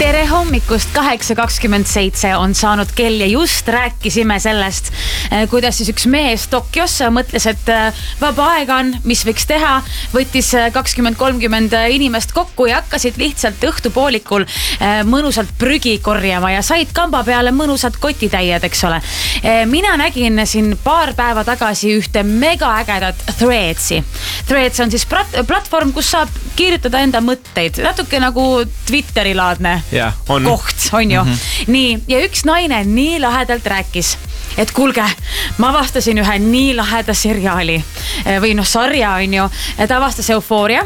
Tere hommikust, 8.27 on saanud kell ja just rääkisime sellest, kuidas siis üks mees Tokyos mõtles, et vaba aega on, mis võiks teha, võttis 20-30 inimest kokku ja hakkasid lihtsalt õhtupoolikul mõnusalt prügi korjama ja said kamba peale mõnusad kotitäied, eks ole. Mina nägin siin paar päeva tagasi ühte mega ägedat Threadsi. Threads on siis platvorm, kus saab kirjutada enda mõtteid, natuke nagu Twitteri laadne koht, on ju. Nii, ja üks naine nii lahedalt rääkis, et kuulge, ma avastasin ühe nii laheda seriaali või sarja, on ju, ta avastas Euphoria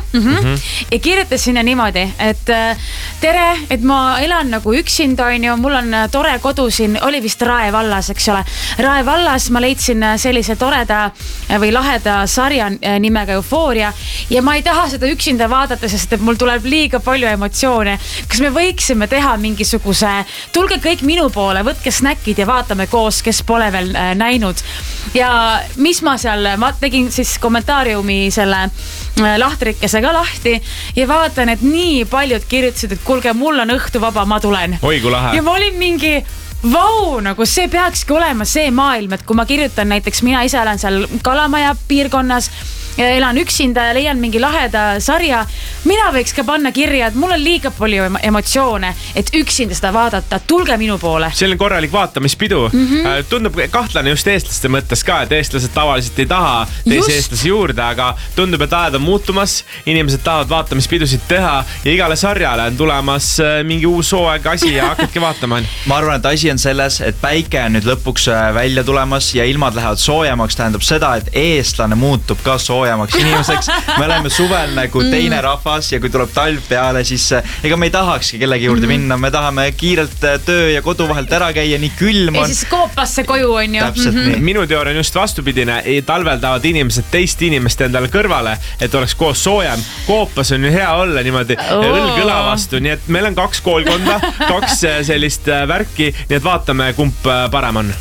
ja kirjutas sinna niimoodi, et tere, et ma elan nagu üksinda, on ju, mul on tore kodu siin, oli vist Rae vallas, eks ole. Rae vallas ma leidsin sellise toreda või laheda sarja nimega Euphoria ja ma ei taha seda üksinda vaadata, sest et mul tuleb liiga palju emotsioone. Kas me võiksime teha mingisuguse, tulge kõik minu poole, võtke snäkid ja vaatame koos, kes pole veel näinud. Ja mis ma tegin siis kommentaariumi selle lahtrikesega lahti ja vaatan, et nii paljud kirjutasid, et kuulge, mul on õhtu vaba, ma tulen. Oi, kui lahe. Ja ma olin mingi vau, nagu see peakski olema see maailm, et kui ma kirjutan näiteks, mina ise olen seal Kalamaja piirkonnas ja elan üksinda ja leian mingi laheda sarja, mina võiks ka panna kirja, et mul on liiga palju emotsioone, et üksinda seda vaadata, tulge minu poole. See on korralik vaatamispidu. Tundub kahtlane just eestlaste mõttes ka, et eestlased tavaliselt ei taha teisi eestlasi juurde, aga tundub, et ajad on muutumas, inimesed tahavad vaatamispidusid teha ja igale sarjale on tulemas mingi uus hooaeg asi ja hakadki vaatama. Ma arvan, et asi on selles, et päike on nüüd lõpuks välja tulemas ja ilmad lähevad soojamaks, tähendab seda, et eestlane muutub ka soojamaks inimeseks. Me oleme suvel nagu teine rahvas ja kui tuleb talv peale, siis ega me ei tahakski kellegi juurde minna. Me tahame kiirelt töö ja kodu vahelt ära käia, nii külm on. Ja siis koopasse koju on ju. Täpselt nii. Minu teooria on just vastupidine. Talvel tahavad inimesed teist inimest endale kõrvale, et oleks koos soojem. Koopas on ju hea olla niimoodi õlg õla vastu. Nii et meil on 2 koolkonda, 2 sellist värki, nii et vaatame, kumb parem on.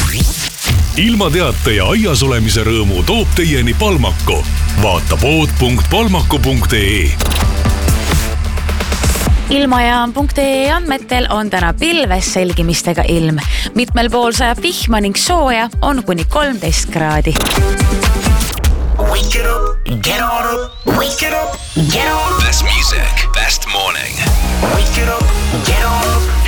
Ilmateate ja aias olemise rõõmu toob teieni Palmako. Vaata pood.palmako.ee. Ilmajaam.ee andmetel on täna pilves selgimistega ilm. Mitmel pool sajab vihma ning sooja on kuni 13 kraadi. Wake it up, get on up, wake it up, get on. Best music, best morning. Wake it up, get on up.